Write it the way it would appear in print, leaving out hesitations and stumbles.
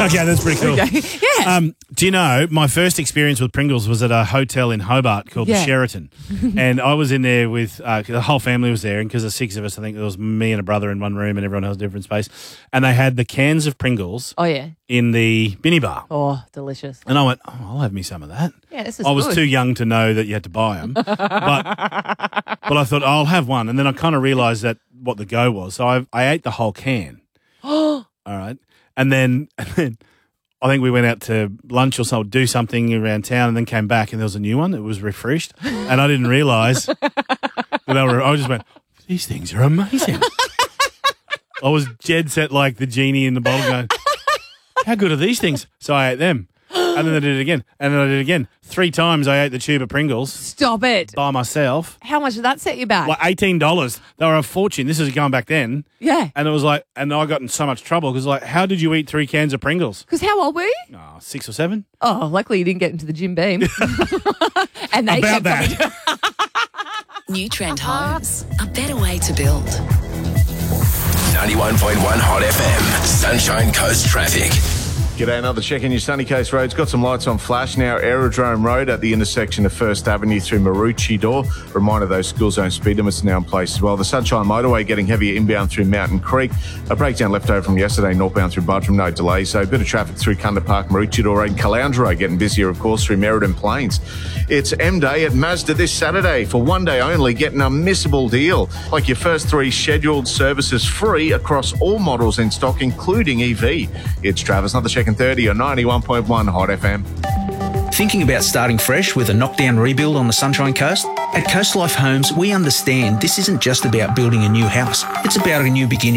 Okay, that's pretty cool. Okay. Yeah. Do you know, my first experience with Pringles was at a hotel in Hobart called the Sheraton. And I was in there with, the whole family was there, and because there's 6 of us, I think there was me and a brother in one room and everyone else in a different space. And they had the cans of Pringles in the binny bar. Oh, delicious. And I went, I'll have me some of that. Yeah, this is I was good. too young to know that you had to buy them. but I thought, I'll have one. And then I kind of realised that what the go was. So I ate the whole can. All right. And then I think we went out to lunch or something, do something around town, and then came back and there was a new one. It was refreshed. And I didn't realise that I just went, these things are amazing. I was dead set like the genie in the bottle going, how good are these things? So I ate them. And then I did it again. And then I did it again. 3 times I ate the tube of Pringles. Stop it. By myself. How much did that set you back? Like $18. They were a fortune. This is going back then. Yeah. And it was like, and I got in so much trouble because like, how did you eat 3 cans of Pringles? Because how old were you? 6 or 7. Oh, luckily you didn't get into the Jim Beam. And they About kept that. New Trend Homes, a better way to build. 91.1 Hot FM, Sunshine Coast traffic. G'day, another check in your Sunny Coast roads. Got some lights on flash now. Aerodrome Road at the intersection of First Avenue through Maroochydore. Reminder those school zone speed limits are now in place as well. The Sunshine Motorway getting heavier inbound through Mountain Creek. A breakdown left over from yesterday northbound through Buttram, no delays. So a bit of traffic through Cunda Park, Maroochydore Road, Caloundra Road getting busier, of course, through Merredin Plains. It's M Day at Mazda this Saturday. For one day only, get an unmissable deal. Like your first 3 scheduled services free across all models in stock, including EV. It's Travis, another check in 30 on 91.1 Hot FM. Thinking about starting fresh with a knockdown rebuild on the Sunshine Coast? At Coast Life Homes, we understand this isn't just about building a new house. It's about a new beginning.